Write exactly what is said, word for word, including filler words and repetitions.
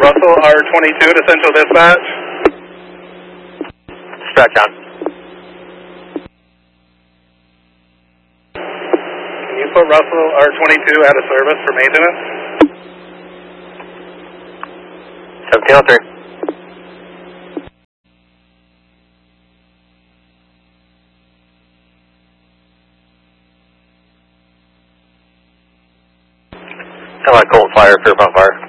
Russell R twenty-two to Central Dispatch. Stretch on. Can you put Russell R twenty-two out of service for maintenance? seventeen oh three. Come on, Colt Fire, Fairmount Fire.